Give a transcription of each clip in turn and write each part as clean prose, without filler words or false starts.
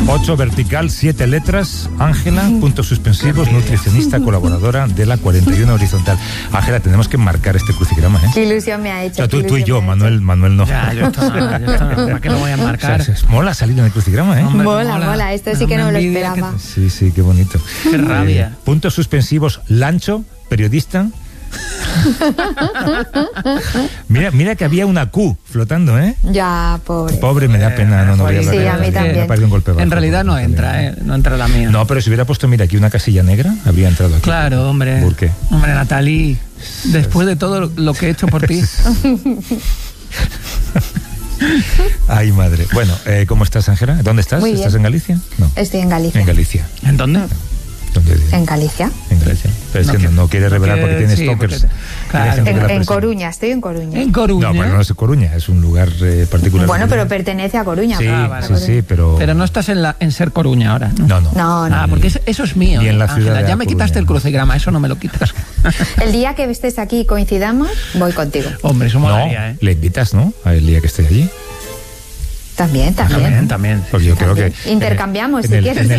8 vertical, 7 letras. Ángela, puntos suspensivos, nutricionista, colaboradora de la 41 horizontal. Ángela, tenemos que marcar este crucigrama, ¿eh? Qué ilusión me ha hecho. O sea, tú y yo, Manuel no. Ya, yo esto no. ¿Para qué lo voy a marcar? O sea, mola salir en el crucigrama, ¿eh? Hombre, Mola. Esto sí que no me lo esperaba. Sí, qué bonito. Qué rabia. Puntos suspensivos, Lancho, periodista. Mira que había una Q flotando, ¿eh? Ya, pobre. Pobre, me da pena, no voy a hablar. Sí, a mí también. Un golpe bajo, en realidad no entra, no entra la mía. No, pero si hubiera puesto, mira, aquí una casilla negra, habría entrado aquí. Claro, hombre. ¿Por qué? Hombre, Natalie, después de todo lo que he hecho por ti. Ay, madre. Bueno, ¿cómo estás, Ángela? ¿Dónde estás? Muy bien. ¿Estás en Galicia? No. Estoy en Galicia. En Galicia. ¿En dónde? En Galicia. En Galicia. Pero es que no quiere revelar porque tiene stalkers. Claro. En Coruña, estoy en Coruña. En Coruña. No, bueno, no es Coruña, es un lugar particular. Bueno, pero pertenece a Coruña. Sí, vale. sí, pero... Pero no estás en Ser Coruña ahora, ¿no? No. Porque eso es mío. Ni en la ciudad Ángela, de ya me quitaste Coruña. el crucigrama, eso no me lo quitas. El día que estés aquí y coincidamos, voy contigo. Hombre, eso molaría, No, le invitas, ¿no? El día que esté allí. También. También. Pues yo creo que... Intercambiamos, si quieres.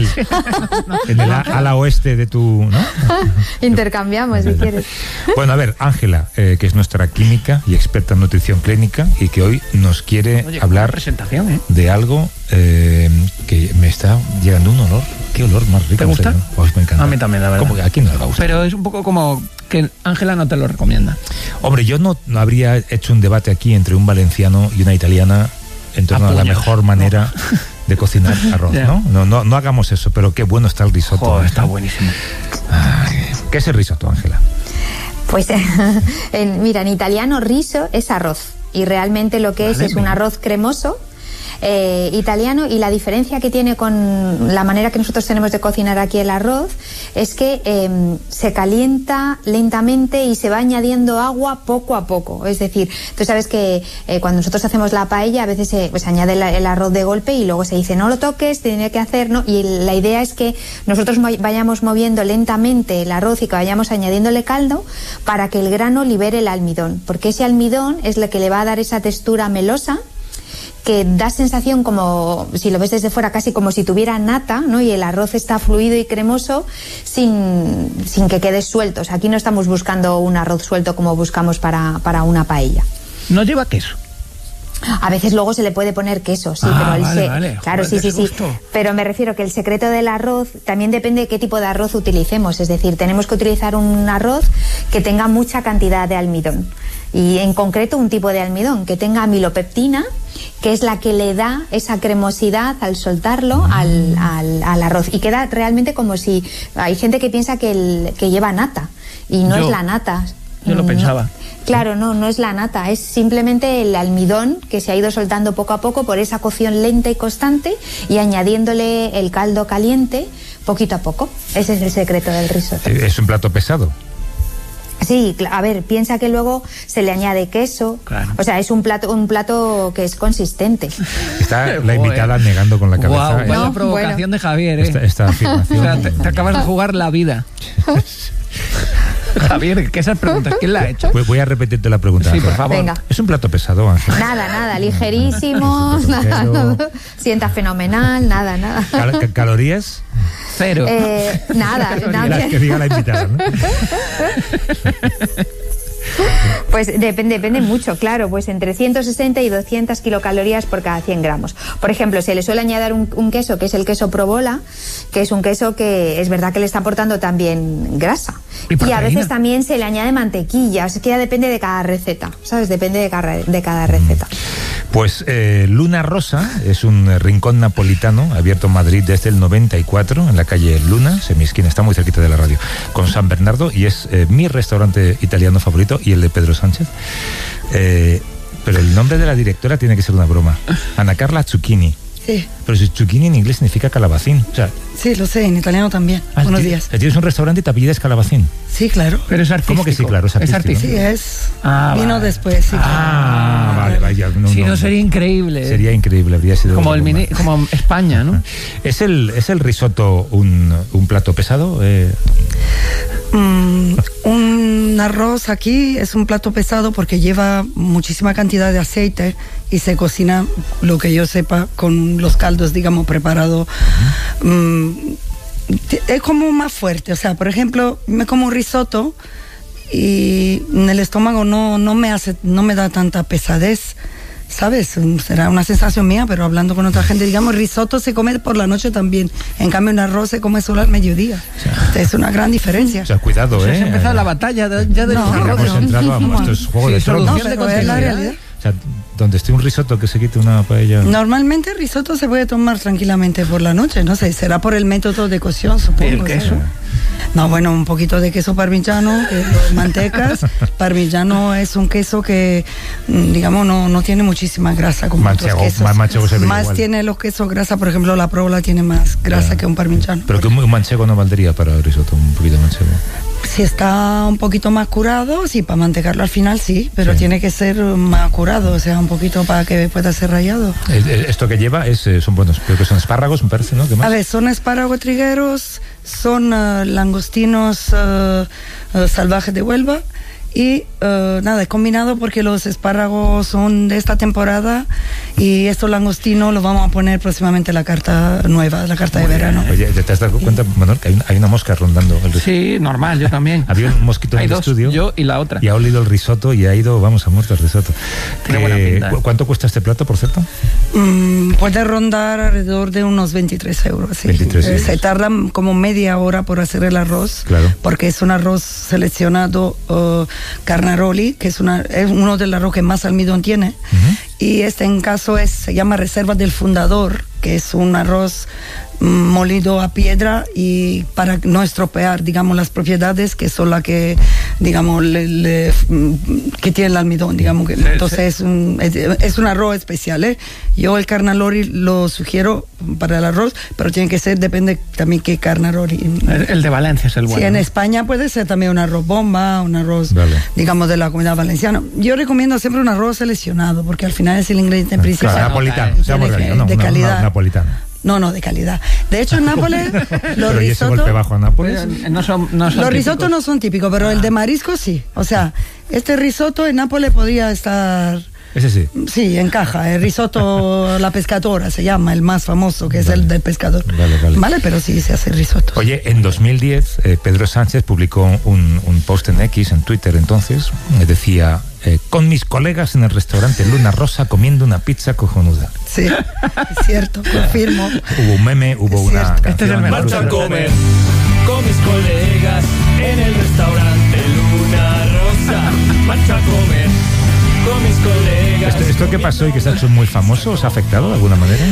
En el ala oeste de tu... ¿no? Intercambiamos, si quieres. Bueno, a ver, Ángela, que es nuestra química y experta en nutrición clínica y que hoy nos quiere hablar presentación, de algo que me está llegando un olor. ¿Qué olor más rico? ¿Te gusta? Pues me encanta. A mí también, la verdad. ¿Cómo que a quién no le va a gustar? Pero es un poco como que Ángela no te lo recomienda. Hombre, yo no habría hecho un debate aquí entre un valenciano y una italiana en torno a la mejor manera de cocinar arroz, ¿no? No hagamos eso, pero qué bueno está el risotto. Joder, está buenísimo. Ay, ¿qué es el risotto, Ángela? Pues, mira, en italiano riso es arroz. Y realmente lo que es un arroz cremoso italiano, y la diferencia que tiene con la manera que nosotros tenemos de cocinar aquí el arroz es que se calienta lentamente y se va añadiendo agua poco a poco. Es decir, tú sabes que cuando nosotros hacemos la paella a veces se añade el arroz de golpe y luego se dice no lo toques, tiene que hacer, ¿no? Y la idea es que nosotros vayamos moviendo lentamente el arroz y que vayamos añadiéndole caldo para que el grano libere el almidón, porque ese almidón es lo que le va a dar esa textura melosa que da sensación como, si lo ves desde fuera, casi como si tuviera nata, ¿no? Y el arroz está fluido y cremoso sin que quede suelto. O sea, aquí no estamos buscando un arroz suelto como buscamos para una paella. ¿No lleva queso? A veces luego se le puede poner queso, sí, pero vale. Claro, Joder, sí. Pero me refiero que el secreto del arroz también depende de qué tipo de arroz utilicemos. Es decir, tenemos que utilizar un arroz que tenga mucha cantidad de almidón. Y en concreto un tipo de almidón que tenga amilopeptina, que es la que le da esa cremosidad al soltarlo al arroz. Y queda realmente como si... Hay gente que piensa que lleva nata, y no es la nata. Yo lo pensaba. Claro, no es la nata, es simplemente el almidón que se ha ido soltando poco a poco por esa cocción lenta y constante y añadiéndole el caldo caliente poquito a poco. Ese es el secreto del risotto. Es un plato pesado. Sí, a ver, piensa que luego se le añade queso, claro. O sea, es un plato que es consistente. Está la invitada negando con la cabeza. Wow, vaya provocación de Javier, Esta afirmación. O sea, te acabas de jugar la vida. Javier, ¿qué esas preguntas? ¿Quién la ha hecho? Pues voy a repetirte la pregunta. Sí, por favor. Venga. Es un plato pesado, Ángel. Nada, ligerísimo, nada, sienta fenomenal, nada. ¿Calorías? Cero. Nada. Las que diga la invitada, ¿no? Pues depende mucho, claro, pues entre 160 y 200 kilocalorías por cada 100 gramos. Por ejemplo, se le suele añadir un queso, que es el queso provola, que es un queso que es verdad que le está aportando también grasa. Y a veces también se le añade mantequilla, es que ya depende de cada receta, ¿sabes? Depende de cada receta. Pues Luna Rosa es un rincón napolitano abierto en Madrid desde el 94, en la calle Luna, semiesquina, está muy cerquita de la radio, con San Bernardo, y es mi restaurante italiano favorito y el de Pedro Sánchez. Pero el nombre de la directora tiene que ser una broma. Ana Carla Zucchini. Sí. Pero si zucchini en inglés significa calabacín. O sea, sí, lo sé, en italiano también. Buenos días. Tienes un restaurante y te apellidas calabacín. Sí, claro. Pero es artístico. ¿Cómo que sí, claro? Es artístico. Sí, es. Vino vale. después, sí. Vale. Si no, sería increíble. Sería increíble, habría sido... Como España, ¿no? ¿Es el risotto un plato pesado? Un arroz aquí es un plato pesado porque lleva muchísima cantidad de aceite y se cocina, lo que yo sepa, con los caldos, digamos, preparados. Es como más fuerte. O sea, por ejemplo, me como un risotto y en el estómago no me da tanta pesadez. ¿Sabes? Será una sensación mía, pero hablando con otra gente, digamos, risotto se come por la noche también. En cambio, un arroz se come solo al mediodía. O sea, es una gran diferencia. O sea, cuidado, Se ha empezado la batalla ya de los arroces. Hemos entrado a esto es Juego de Tronos. No, pero es la realidad. O sea, donde esté un risotto que se quite una paella. Normalmente el risotto se puede tomar tranquilamente por la noche, no sé, será por el método de cocción, supongo. ¿El queso? No, bueno, un poquito de queso parmigiano, mantecas. Parmigiano es un queso que, digamos, no tiene muchísima grasa como otros quesos. Más tiene los quesos grasa, por ejemplo, la provola tiene más grasa que un parmigiano. Pero que un manchego no valdría para el risotto, un poquito de manchego. Si está un poquito más curado, sí, para mantecarlo al final sí, pero tiene que ser más curado, o sea, un poquito para que pueda ser rallado. Esto que lleva son buenos, creo que son espárragos, me parece, ¿no? ¿Qué más? A ver, son espárragos trigueros, son langostinos salvajes de Huelva y nada, es combinado porque los espárragos son de esta temporada y estos langostinos los vamos a poner próximamente en la carta nueva, la carta de verano. Oye, ¿te has dado cuenta, Manuel, que hay una mosca rondando el risotto? Sí, normal, yo también. Había un mosquito en el estudio. Yo y la otra. Y ha olido el risotto y ha ido, vamos, a muerto el risotto. Tiene buena pinta. ¿Cuánto cuesta este plato, por cierto? Puede rondar alrededor de unos 23 euros. Sí. 23 euros. Se tarda como media hora por hacer el arroz, claro, porque es un arroz seleccionado Carnaroli, que es uno de los arroz que más almidón tiene. Y en caso se llama Reserva del Fundador, que es un arroz molido a piedra y para no estropear, digamos, las propiedades que son las que, digamos, que tiene el almidón, digamos. Que, entonces es un arroz especial, ¿eh? Yo el carnaroli lo sugiero para el arroz, pero tiene que ser, depende también qué carnaroli. El de Valencia es el bueno. Sí, en España puede ser también un arroz bomba, un arroz, digamos, de la comunidad valenciana. Yo recomiendo siempre un arroz seleccionado, porque al final es el ingrediente principal. Claro, napolitano, de calidad. Napolitano. No, de calidad. De hecho, en Nápoles, los risottos... golpe bajo a Nápoles? No son los risottos no son típicos, pero el de marisco sí. O sea, este risotto en Nápoles podría estar... Ese sí. Sí, encaja. El risotto La Pescatora se llama, el más famoso, que es el del pescador. Vale, pero sí se hace risotto. Oye, en 2010, Pedro Sánchez publicó un post en X, en Twitter entonces, decía... con mis colegas en el restaurante Luna Rosa comiendo una pizza cojonuda. Sí, es cierto, confirmo. Hubo un meme, hubo una canción. Marcho a comer con mis colegas en el restaurante Luna Rosa. Marcho a comer con mis colegas. ¿Esto que pasó y que se ha hecho muy famoso os ha afectado de alguna manera?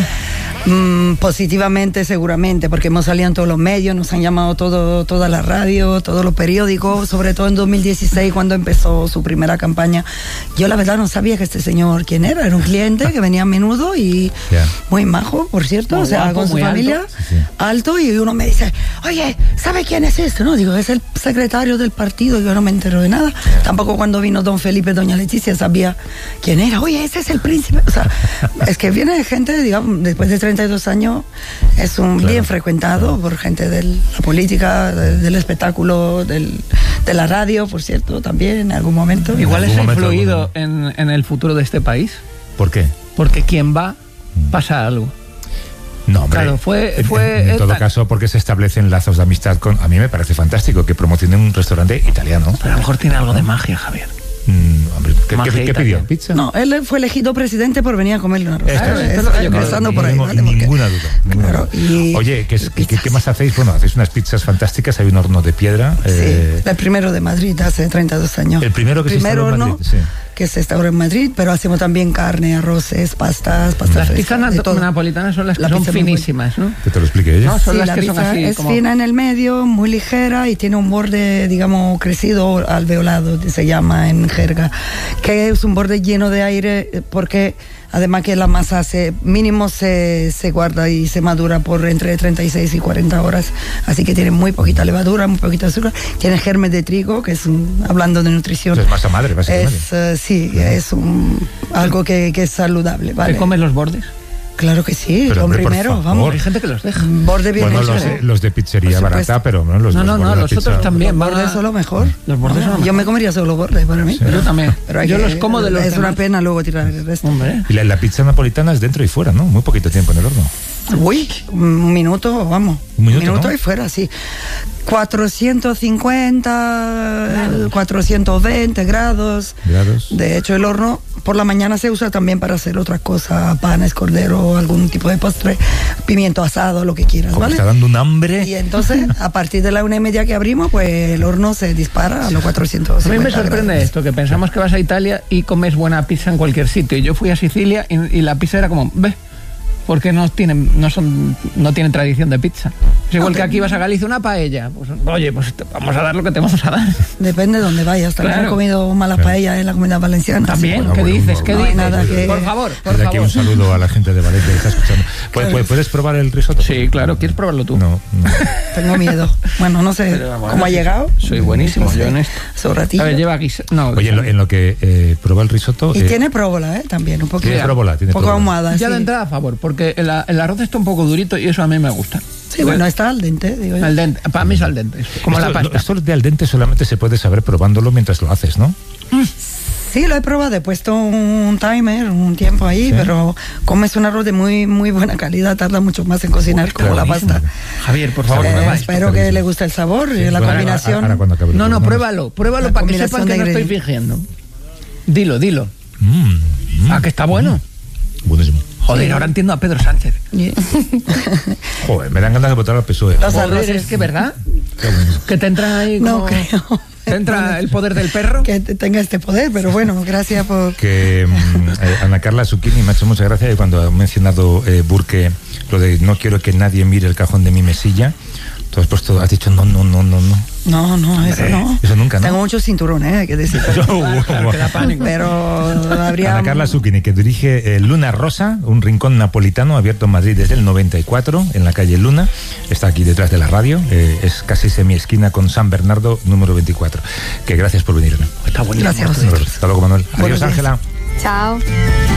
Positivamente, seguramente, porque hemos salido en todos los medios, nos han llamado toda la radio, todos los periódicos, sobre todo en 2016 cuando empezó su primera campaña. Yo la verdad no sabía que este señor quién era un cliente que venía a menudo y muy majo, por cierto, muy guapo, con su familia, alto, y uno me dice, oye, ¿sabe quién es este? No, digo, es el secretario del partido, yo no me entero de nada. Tampoco cuando vino don Felipe, doña Leticia sabía quién era. Oye, ese es el príncipe. O sea, es que viene gente, digamos, después de 32 años, es bien frecuentado por gente de la política, del espectáculo, de la radio, por cierto, también en algún momento. Igual es influido en el futuro de este país. ¿Por qué? Porque quien va, pasa algo. No, hombre, claro, fue en todo caso, porque se establecen lazos de amistad con... A mí me parece fantástico que promocionen un restaurante italiano. Pero a lo mejor tiene algo de magia, Javier. Hombre, ¿qué pidió? ¿Pizza? No, él fue elegido presidente por venir a comerle una rosa. Empezando por ahí. Ninguna duda. Claro, Oye, ¿qué más hacéis? Bueno, hacéis unas pizzas fantásticas, hay un horno de piedra. Sí, el primero de Madrid, hace 32 años. El primero que se instauró en Madrid, que se instauró en Madrid, pero hacemos también carne, arroces, pastas Las pizzas napolitanas son las que son finísimas, ¿no? Que te lo explique ella. No, son las la que pizza son así, es fina en el medio, muy ligera y tiene un borde, digamos, crecido, alveolado, se llama en jerga, que es un borde lleno de aire porque además que la masa mínimo se guarda y se madura por entre 36 y 40 horas, así que tiene muy poquita levadura, muy poquito azúcar, tiene germes de trigo, que es hablando de nutrición. Es masa madre, básicamente. Sí, es algo que es saludable. ¿Vale? ¿Te comes los bordes? Claro que sí, Pero, lo hombre, por primero, favor. vamos. Hay gente que los deja. Borde bien Bueno, hecho. los de pizzería Por supuesto. barata, pero no los No, bordes de la los otros pizza. también. Los van a- bordes son lo mejor. Los bordes son lo Yo mejor. me comería solo bordes para mí. Yo también. Pero hay Yo que- los como de los Es una demás. pena luego tirar el resto. Hombre. Y la pizza napolitana es dentro y fuera, ¿no? Muy poquito tiempo en el horno. Uy, un minuto, vamos. Un minuto, ¿no? y fuera, sí. 450, 420 grados. De hecho, el horno por la mañana se usa también para hacer otra cosa, panes, cordero, algún tipo de postre, pimiento asado, lo que quieras, Como ¿vale? está dando un hambre. Y entonces, a partir de la 1:30 que abrimos, pues el horno se dispara a los 450 A mí me sorprende grados. esto, que pensamos que vas a Italia y comes buena pizza en cualquier sitio. Yo fui a Sicilia y la pizza era como, ve, porque no tienen tradición de pizza. Es igual que aquí vas a Galicia una paella. Pues, oye, pues vamos a dar lo que te vamos a dar. Depende de dónde vayas. También Claro. he comido malas paellas en la Comunidad Valenciana. También, bueno, ¿qué bueno, dices? no, ¿Qué no hay dices? nada que- Por favor, por Desde aquí un favor. saludo a la gente de Valencia que está escuchando. ¿Puedes probar el risotto? Sí, claro, ¿quieres probarlo tú? No. Tengo miedo. Bueno, no sé Pero, bueno, cómo ha llegado. Soy buenísimo, No sé, yo en esto. hace un ratillo. A ver, lleva guisa. No, Oye, en lo que prueba el risotto... Y tiene próbola, también, un poquito. Tiene próbola, tiene Un poco próbola. ahumada, ya sí. de entrada a favor, porque el arroz está un poco durito y eso a mí me gusta. Sí, bueno, está al dente, digo yo. Al dente, para mí es al dente, como la pasta. Esto de al dente solamente se puede saber probándolo mientras lo haces, ¿no? Sí, lo he probado, he puesto un timer, un tiempo ahí, Sí. pero comes un arroz de muy muy buena calidad, tarda mucho más en cocinar como la buenísimo. pasta. Javier, por favor, Eh, no me vayas. Espero que le guste el sabor y la Bueno, combinación. ahora cuando acabe el No, programa. pruébalo La para que combinación sepan que de no estoy ingredientes. fingiendo. Dilo. Mm. Ah, que está bueno. Buenísimo. Joder, ahora entiendo a Pedro Sánchez. Y- Joder, me dan ganas de votar al PSOE. Los Joder, arroces. es que verdad. Qué bueno. Que te entra ahí No como... creo. Te entra el poder del perro. que tenga este poder, pero bueno, gracias por... Que Ana Carla Zucchini me ha hecho mucha gracia cuando ha mencionado Burke lo de no quiero que nadie mire el cajón de mi mesilla. Tú has dicho no. No, eso no. Eso nunca, ¿no? Tengo muchos cinturones, hay que decir. Claro, que da pánico. Pero habría... Ana Carla Zucchini, que dirige Luna Rosa, un rincón napolitano abierto en Madrid desde el 94, en la calle Luna. Está aquí detrás de la radio. Es casi semi-esquina con San Bernardo, número 24. Que gracias por venir. Está buenísimo. Gracias a vosotros. Hasta luego, Manuel. Adiós, Buenos días. Ángela. Chao.